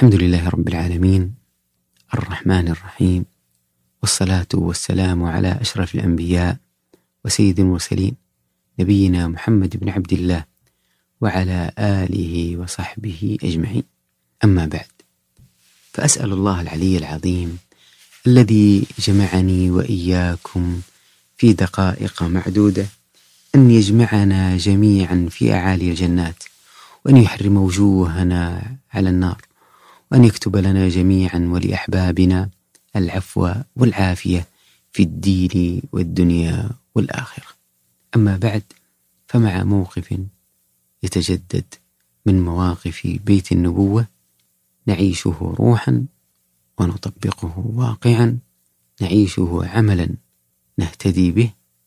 الحمد لله رب العالمين الرحمن الرحيم، والصلاة والسلام على أشرف الأنبياء وسيد المرسلين نبينا محمد بن عبد الله وعلى آله وصحبه أجمعين. أما بعد، فأسأل الله العلي العظيم الذي جمعني وإياكم في دقائق معدودة أن يجمعنا جميعا في أعالي الجنات، وأن يحرم وجوهنا على النار، وأن يكتب لنا جميعا ولأحبابنا العفو والعافية في الدين والدنيا والآخرة. أما بعد، فمع موقف يتجدد من مواقف بيت النبوة نعيشه روحا ونطبقه واقعا، نعيشه عملا نهتدي به،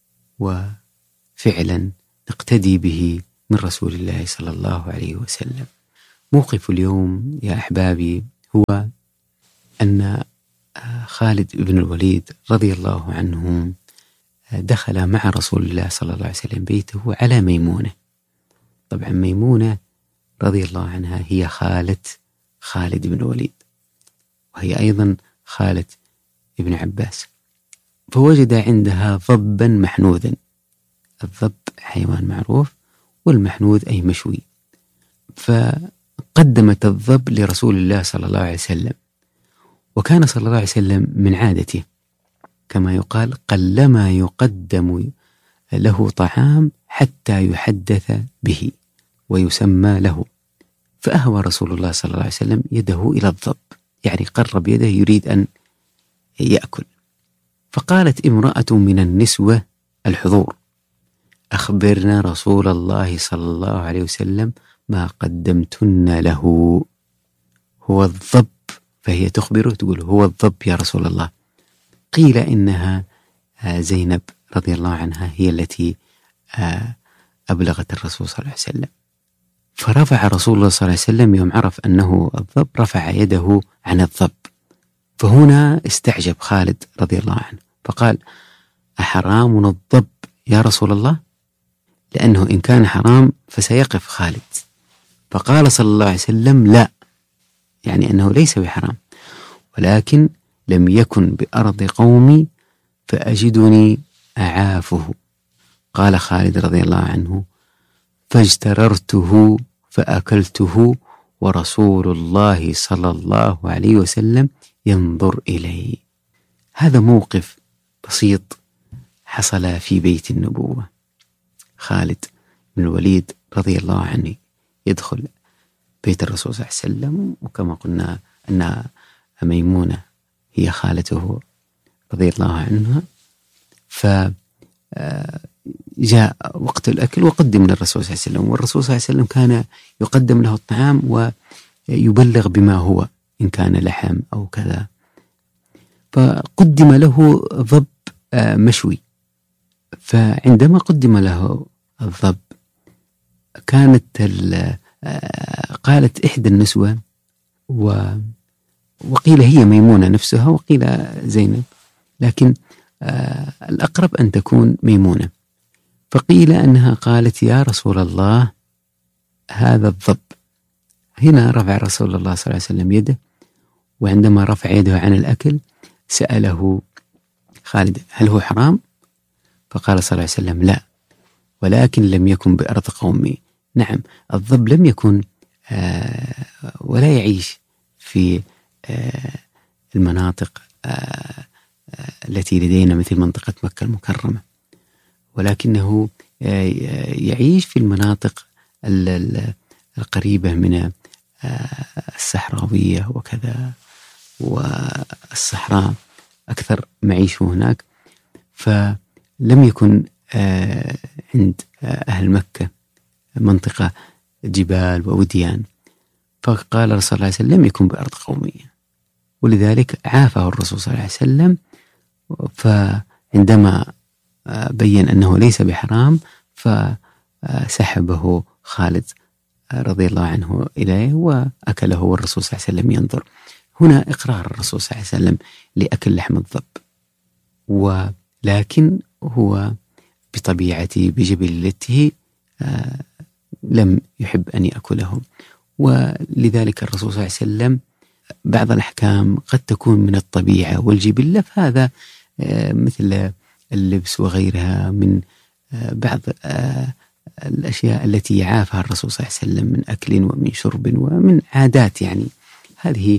وفعلا نقتدي به من رسول الله صلى الله عليه وسلم. موقف اليوم يا أحبابي هو أن خالد بن الوليد رضي الله عنه دخل مع رسول الله صلى الله عليه وسلم بيته على ميمونة. طبعا ميمونة رضي الله عنها هي خالة خالد بن الوليد، وهي أيضا خالة ابن عباس. فوجد عندها ضبا محنوذا. الضب حيوان معروف، والمحنوذ أي مشوي. فقدمت الضب لرسول الله صلى الله عليه وسلم، وكان صلى الله عليه وسلم من عادته كما يقال قلما يقدم له طعام حتى يحدث به ويسمى له. فأهوى رسول الله صلى الله عليه وسلم يده إلى الضب، يعني قرب يده يريد أن يأكل. فقالت امرأة من النسوة الحضور: أخبرنا رسول الله صلى الله عليه وسلم ما قدمتن له. هو الضب. فهي تخبره تقول: هو الضب يا رسول الله. قيل إنها زينب رضي الله عنها هي التي أبلغت الرسول صلى الله عليه وسلم. فرفع رسول الله صلى الله عليه وسلم يوم عرف أنه الضب، رفع يده عن الضب. فهنا استعجب خالد رضي الله عنه فقال: أحرام الضب يا رسول الله؟ لأنه إن كان حرام فسيقف خالد. فقال صلى الله عليه وسلم: لا، يعني أنه ليس بحرام، ولكن لم يكن بأرض قومي فأجدني أعافه. قال خالد رضي الله عنه: فاجتررته فأكلته ورسول الله صلى الله عليه وسلم ينظر إلي. هذا موقف بسيط حصل في بيت النبوة. خالد بن الوليد رضي الله عنه يدخل بيت الرسول صلى الله عليه وسلم، وكما قلنا أن ميمونة هي خالته رضي الله عنها. فجاء وقت الأكل وقدم للرسول صلى الله عليه وسلم، والرسول صلى الله عليه وسلم كان يقدم له الطعام ويبلغ بما هو إن كان لحم أو كذا. فقدم له ضب مشوي. فعندما قدم له الضب قالت إحدى النسوة، وقيل هي ميمونة نفسها وقيل زينب، لكن الأقرب أن تكون ميمونة. فقيل أنها قالت: يا رسول الله هذا الضب. هنا رفع رسول الله صلى الله عليه وسلم يده، وعندما رفع يده عن الأكل سأله خالد: هل هو حرام؟ فقال صلى الله عليه وسلم: لا، ولكن لم يكن بأرض قومي. نعم، الضب لم يكن ولا يعيش في المناطق التي لدينا مثل منطقة مكة المكرمة، ولكنه يعيش في المناطق القريبة من الصحراوية وكذا، والصحراء أكثر معيشه هناك. فلم يكن عند أهل مكة منطقة جبال ووديان. فقال الرسول صلى الله عليه وسلم: لم يكن بأرض قومية، ولذلك عافه الرسول صلى الله عليه وسلم. فعندما بين أنه ليس بحرام فسحبه خالد رضي الله عنه إليه وأكله، والرسول صلى الله عليه وسلم ينظر. هنا إقرار الرسول صلى الله عليه وسلم لأكل لحم الضب، ولكن هو بطبيعته بجبلته لم يحب أن يأكله، ولذلك الرسول صلى الله عليه وسلم بعض الأحكام قد تكون من الطبيعة والجبلة، فهذا مثل اللبس وغيرها من بعض الأشياء التي عافها الرسول صلى الله عليه وسلم من أكل ومن شرب ومن عادات، يعني هذه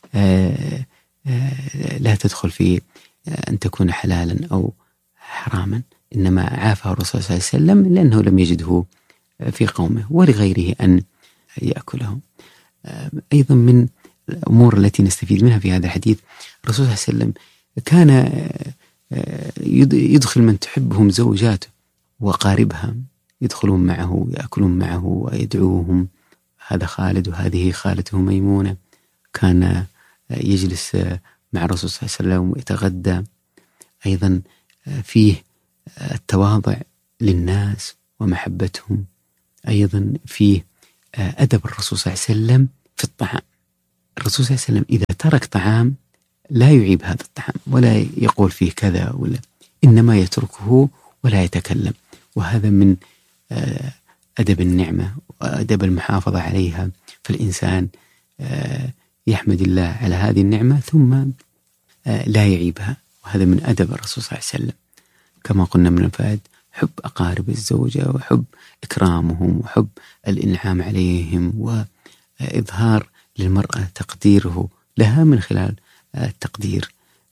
لا تدخل في أن تكون حلالا أو حراما، إنما عافها الرسول صلى الله عليه وسلم لأنه لم يجده في قومه ولغيره أن يأكله. أيضا من الأمور التي نستفيد منها في هذا الحديث، الرسول صلى الله عليه وسلم كان يدخل من تحبهم زوجاته وقاربها، يدخلون معه يأكلون معه ويدعوهم. هذا خالد وهذه خالته ميمونة، كان يجلس مع الرسول صلى الله عليه وسلم ويتغدى. أيضا فيه التواضع للناس ومحبتهم. أيضا فيه أدب الرسول صلى الله عليه وسلم في الطعام. الرسول صلى الله عليه وسلم إذا ترك طعام لا يعيب هذا الطعام ولا يقول فيه كذا ولا، إنما يتركه ولا يتكلم، وهذا من أدب النعمة وأدب المحافظة عليها. فالإنسان يحمد الله على هذه النعمة ثم لا يعيبها، وهذا من أدب الرسول صلى الله عليه وسلم. كما قلنا من الفائد حب أقارب الزوجة وحب إكرامهم وحب الإنعام عليهم، وإظهار للمرأة تقديره لها من خلال التقدير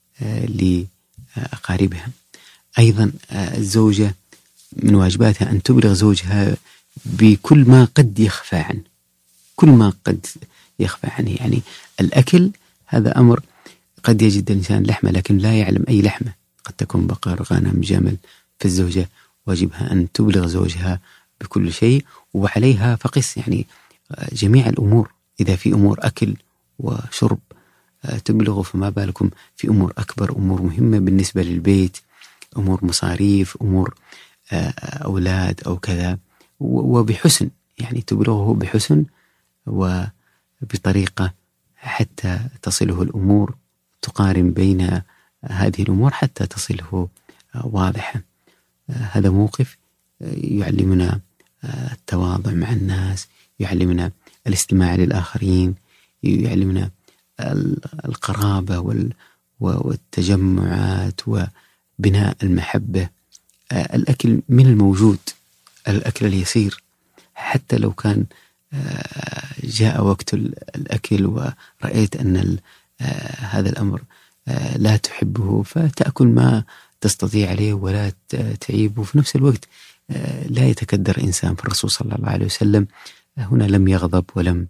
لأقاربها. أيضا الزوجة من واجباتها أن تبلغ زوجها بكل ما قد يخفى عنه، كل ما قد يخفى عنه. يعني الأكل هذا أمر قد يجد الإنسان لحمة لكن لا يعلم أي لحمة، قد تكون بقر غنم جمل، فالزوجة واجبها أن تبلغ زوجها بكل شيء، وعليها فقس يعني جميع الأمور. إذا في أمور أكل وشرب تبلغ، فما بالكم في أمور أكبر، أمور مهمة بالنسبة للبيت، أمور مصاريف، أمور أولاد أو كذا، وبحسن، يعني تبلغه بحسن وبطريقة حتى تصله الأمور، تقارن بين هذه الأمور حتى تصله واضحة. هذا موقف يعلمنا التواضع مع الناس، يعلمنا الاستماع للآخرين، يعلمنا القرابة والتجمعات وبناء المحبة. الأكل من الموجود، الأكل اليسير، حتى لو كان جاء وقت الأكل ورأيت أن هذا الأمر لا تحبه فتأكل ما تستطيع عليه ولا تعيبه. في نفس الوقت لا يتكدر إنسان، فالرسول صلى الله عليه وسلم هنا لم يغضب ولم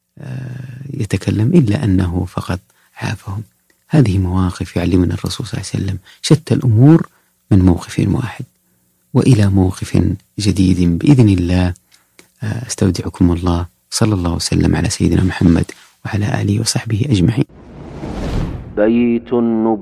يتكلم إلا أنه فقط عافهم. هذه مواقف يعلمنا الرسول صلى الله عليه وسلم شتى الأمور من موقف واحد. وإلى موقف جديد بإذن الله، استودعكم الله، صلى الله وسلم على سيدنا محمد وعلى آله وصحبه أجمعين. بيت